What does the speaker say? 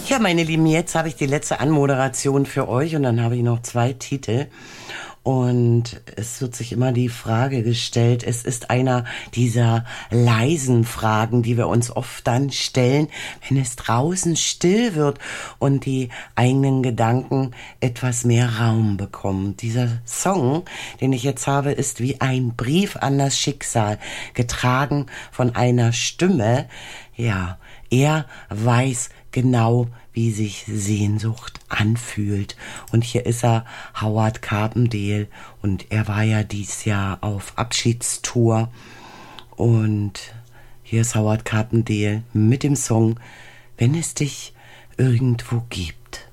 Ja, meine Lieben, jetzt habe ich die letzte Anmoderation für euch und dann habe ich noch 2 Titel. Und es wird sich immer die Frage gestellt, es ist einer dieser leisen Fragen, die wir uns oft dann stellen, wenn es draußen still wird und die eigenen Gedanken etwas mehr Raum bekommen. Dieser Song, den ich jetzt habe, ist wie ein Brief an das Schicksal, getragen von einer Stimme. Ja, er weiß genau, wie sich Sehnsucht anfühlt. Und hier ist er, Howard Carpendale. Und er war ja dieses Jahr auf Abschiedstour. Und hier ist Howard Carpendale mit dem Song Wenn es dich irgendwo gibt.